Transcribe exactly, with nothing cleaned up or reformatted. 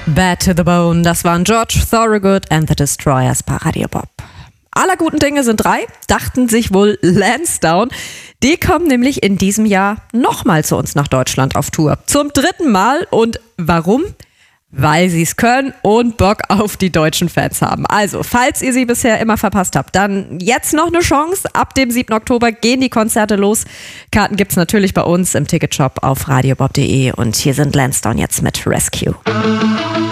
Bad to the Bone, das waren George Thorogood and the Destroyers bei Radio Bob. Aller guten Dinge sind drei, dachten sich wohl Lansdowne. Die kommen nämlich in diesem Jahr nochmal zu uns nach Deutschland auf Tour. Zum dritten Mal. Und warum? Weil sie es können und Bock auf die deutschen Fans haben. Also, falls ihr sie bisher immer verpasst habt, dann jetzt noch eine Chance. Ab dem siebten Oktober gehen die Konzerte los. Karten gibt's natürlich bei uns im Ticketshop auf radiobob punkt de. Und hier sind Lansdowne jetzt mit Rescue.